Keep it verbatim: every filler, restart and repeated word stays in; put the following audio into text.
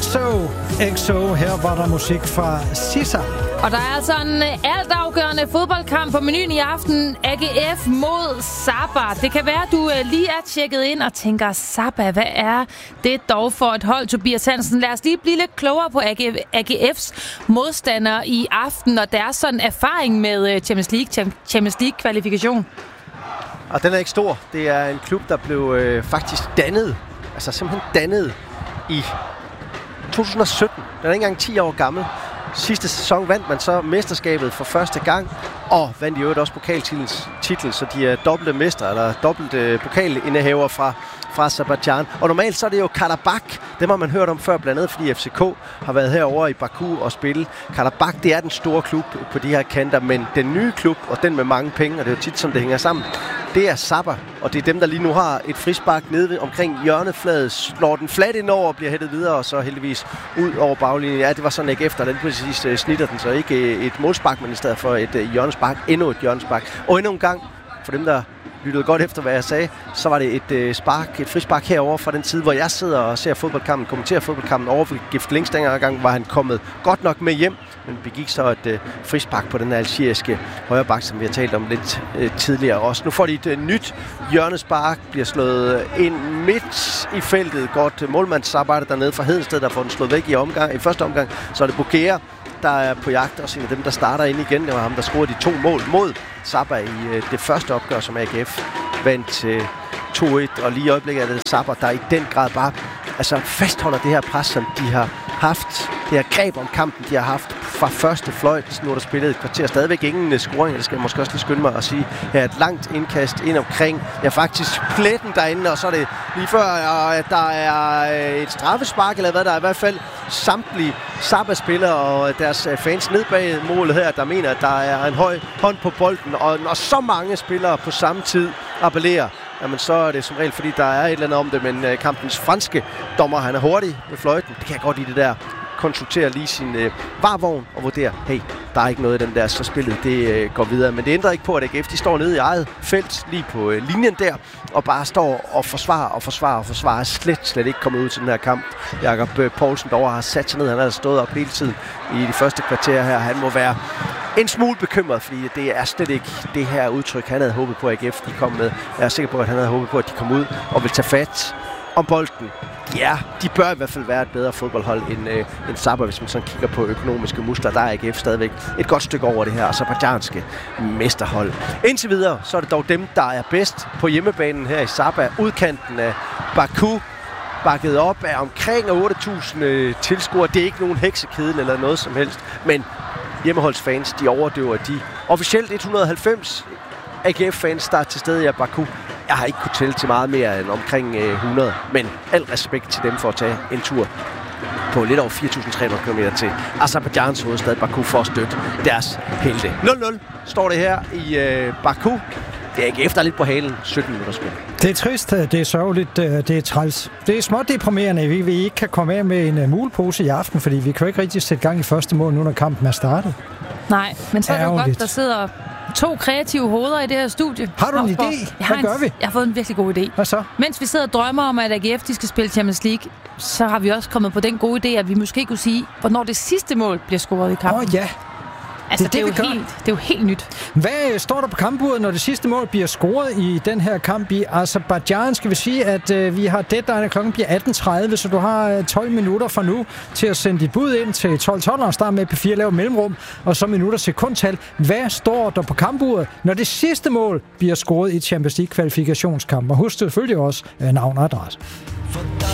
X O. X O. Her var der musik fra Sissa. Og der er altså en altafgørende fodboldkamp på menuen i aften. A G F mod Sabah. Det kan være, at du lige er tjekket ind og tænker, Sabah, hvad er det dog for et hold, Tobias Hansen? Lad os lige blive lidt klogere på A G F's modstandere i aften, og deres sådan erfaring med Champions League, Champions League-kvalifikation. Og den er ikke stor. Det er en klub, der blev øh, faktisk dannet, altså simpelthen dannet i to tusind og sytten. Den er ikke engang ti år gammel. Sidste sæson vandt man så mesterskabet for første gang, og vandt i øvrigt også pokaltitel, så de er dobbelte mestre, eller dobbelte pokalindehaver fra, fra Aserbajdsjan. Og normalt så er det jo Karabakh, dem har man hørt om før, blandt andet fordi F C K har været herovre i Baku og spille. Karabakh, det er den store klub på de her kanter, men den nye klub, og den med mange penge, og det er jo tit, som det hænger sammen, det er Sabah, og det er dem, der lige nu har et frispark nede omkring hjørnefladet, slår den flat ind over og bliver hættet videre, og så heldigvis ud over baglinjen. Ja, det var sådan ikke efter, den præcis uh, snitter den, så ikke et målspark, men i stedet for et uh, hjørnespark, endnu et hjørnespark. Og endnu en gang, for dem, der lyttede godt efter, hvad jeg sagde, så var det et uh, spark, et frispark herover fra den side, hvor jeg sidder og ser fodboldkampen, kommenterer fodboldkampen over for Gift Links. Dengang gang var han kommet godt nok med hjem, men begik så et uh, frispark på den algeriske højreback, som vi har talt om lidt uh, tidligere også. Nu får de et uh, nyt hjørnespark, bliver slået ind midt i feltet. Godt målmandsarbejde dernede fra Hedensted, der får den slået væk i, omgang, i første omgang. Så er det Bokera, der er på jagt, og en af dem, der starter ind igen. Det var ham, der scorede de to mål mod Sabah i uh, det første opgør, som A G F vandt uh, to et. Og lige i øjeblikket er det Sabah, der i den grad bare altså fastholder det her pres, som de har haft, det her greb om kampen, de har haft fra første fløjt. Nu er der spillet et kvarter, stadigvæk ingen scoring, det skal jeg måske også lige skynde mig at sige. Her er et langt indkast ind omkring, ja faktisk pletten derinde, og så er det lige før, at der er et straffespark, eller hvad der er, i hvert fald samtlige Sabah-spillere og deres fans ned bag målet her, der mener, at der er en høj hånd på bolden, og når så mange spillere på samme tid appellerer, jamen så er det som regel, fordi der er et eller andet om det, men uh, kampens franske dommer, han er hurtig med fløjten. Det kan jeg godt lide det der. Konsultere lige sin uh, varvogn og vurdere, hey, der er ikke noget i den der, så spillet det uh, går videre. Men det ændrer ikke på, at A G F, de står nede i eget felt, lige på uh, linjen der, og bare står og forsvarer og forsvarer og forsvarer. Slet, slet ikke kommet ud til den her kamp. Jakob uh, Poulsen, der har sat sig ned, han har stået op hele tiden i de første kvarter her. Han må være en smule bekymret, fordi det er slet ikke det her udtryk, han havde håbet på, at A G F de kom med. Jeg er sikker på, at han havde håbet på, at de kom ud og vil tage fat om bolden. Ja, de bør i hvert fald være et bedre fodboldhold end, øh, end Sabah, hvis man sådan kigger på økonomiske muskler. Der er A G F stadigvæk et godt stykke over det her aserbajdsjanske mesterhold. Indtil videre, så er det dog dem, der er bedst på hjemmebanen her i Sabah. Udkanten af Baku, bakket op af omkring otte tusind øh, tilskuere. Det er ikke nogen heksekedel eller noget som helst, men hjemmeholdsfans, de overdøver de officielt et hundrede og halvfems A G F-fans, der er til stede i Baku. Jeg har ikke kunnet tælle til meget mere end omkring øh, hundrede, men al respekt til dem for at tage en tur på lidt over fire tusind tre hundrede kilometer til Aserbajdsjans hovedstad Baku for at støtte deres helte. nul nul står det her i øh, Baku. Det er A G F, der er lidt på halen. sytten minutter spil. Det er trist, det er sørgeligt, det er træls. Det er småt deprimerende, at vi ikke kan komme af med en mulepose i aften, fordi vi kan jo ikke rigtig sætte gang i første mål, nu når kampen er startet. Nej, men så er det jo Ærgerligt. godt, der sidder to kreative hoveder i det her studie. Har du en idé? Jeg Hvad har gør en, vi? Jeg har fået en virkelig god idé. Hvad så? Mens vi sidder og drømmer om, at A G F de skal spille Champions League, så har vi også kommet på den gode idé, at vi måske kunne sige, hvornår det sidste mål bliver scoret i kampen. Åh oh, ja. Altså, det, det, er det, det, er jo helt, det er jo helt nyt. Hvad står der på kampuret, når det sidste mål bliver scoret i den her kamp i Aserbajdsjan? Skal vi sige, at øh, vi har deadline, klokken bliver atten tredive, så du har tolv minutter fra nu til at sende dit bud ind til tolv tolv og starte med P fire, lave mellemrum, og så minutter sekundtal. Hvad står der på kampuret, når det sidste mål bliver scoret i Champions League kvalifikationskamp? Og husk selvfølgelig også øh, navn og adresse.